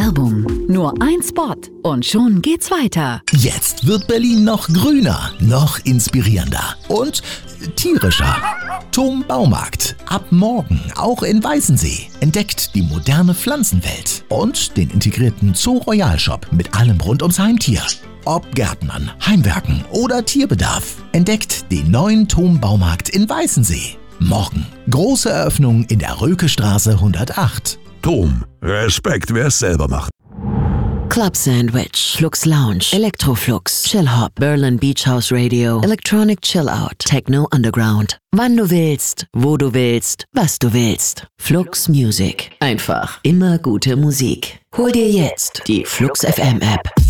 Werbung. Nur ein Spot und schon geht's weiter. Jetzt wird Berlin noch grüner, noch inspirierender und tierischer. TOM Baumarkt. Ab morgen auch in Weißensee. Entdeckt die moderne Pflanzenwelt und den integrierten Zoo Royal Shop mit allem rund ums Heimtier. Ob Gärtnern, Heimwerken oder Tierbedarf. Entdeckt den neuen TOM Baumarkt in Weißensee. Morgen große Eröffnung in der Rökestraße 108. TOM. Respekt, wer es selber macht. Club Sandwich, Flux Lounge, Electroflux, Chill Hop, Berlin Beach House Radio, Electronic Chill Out, Techno Underground. Wann du willst, wo du willst, was du willst. Flux Music. Einfach immer gute Musik. Hol dir jetzt die Flux FM App.